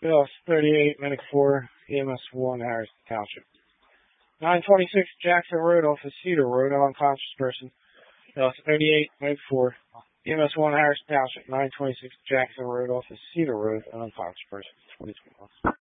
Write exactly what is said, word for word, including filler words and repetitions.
Bill thirty-eight, Medic four, E M S one, Harris Township. nine twenty-six Jackson Road off of Cedar Road, unconscious person. Bill thirty-eight, Medic four, E M S one, Harris Township. nine twenty-six Jackson Road off of Cedar Road, unconscious person. twenty twenty-one.